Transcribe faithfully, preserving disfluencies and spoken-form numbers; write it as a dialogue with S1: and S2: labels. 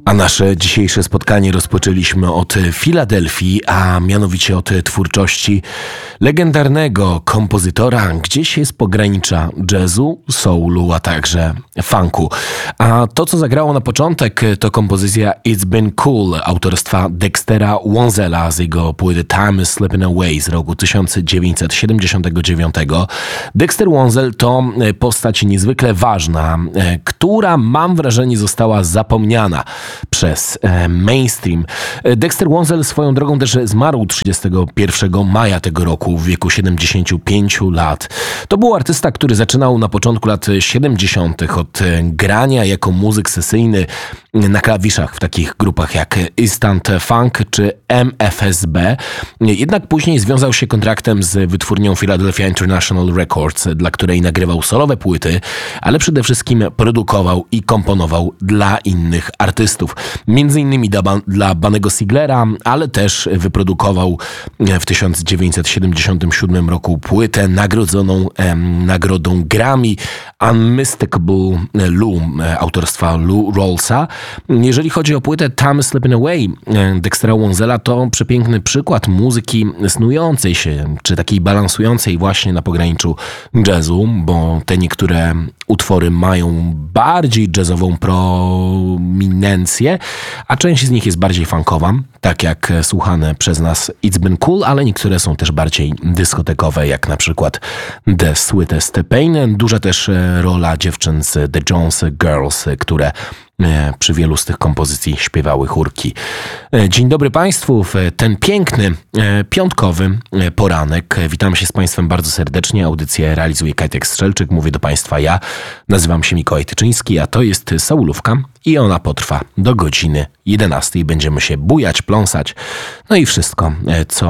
S1: A nasze dzisiejsze spotkanie rozpoczęliśmy od Filadelfii, a mianowicie od twórczości legendarnego kompozytora gdzieś z pogranicza jazzu, soulu, a także funku. A to, co zagrało na początek, to kompozycja It's Been Cool autorstwa Dextera Wansella z jego płyty Time is Slipping Away z roku tysiąc dziewięćset siedemdziesiątego dziewiątego. Dexter Wansell to postać niezwykle ważna, która, mam wrażenie, została zapomniana przez e, mainstream. Dexter Wansell swoją drogą też zmarł trzydziestego pierwszego maja tego roku w wieku siedemdziesięciu pięciu lat. To był artysta, który zaczynał na początku lat siedemdziesiątych od grania jako muzyk sesyjny na klawiszach w takich grupach jak Instant Funk czy M F S B. Jednak później związał się kontraktem z wytwórnią Philadelphia International Records, dla której nagrywał solowe płyty, ale przede wszystkim produkował i komponował dla innych artystów. Między innymi dla, dla Bunny'ego Siglera, ale też wyprodukował w tysiąc dziewięćset siedemdziesiątym siódmym roku płytę nagrodzoną em, nagrodą Grammy Unmistakable Lou autorstwa Lou Rawlsa. Jeżeli chodzi o płytę Time Slipping Away Dextera Wansella, to przepiękny przykład muzyki snującej się, czy takiej balansującej właśnie na pograniczu jazzu, bo te niektóre utwory mają bardziej jazzową prominencję, a część z nich jest bardziej funkowa, tak jak słuchane przez nas It's Been Cool, ale niektóre są też bardziej dyskotekowe, jak na przykład The Sweetest Pain. Duża też rola dziewczyn z The Jones Girls, które przy wielu z tych kompozycji śpiewały chórki. Dzień dobry Państwu w ten piękny, piątkowy poranek. Witam się z Państwem bardzo serdecznie. Audycję realizuje Kajtek Strzelczyk. Mówię do Państwa ja. Nazywam się Mikołaj Tyczyński, a to jest Soulówka i ona potrwa do godziny jedenastej. Będziemy się bujać, pląsać, no i wszystko, co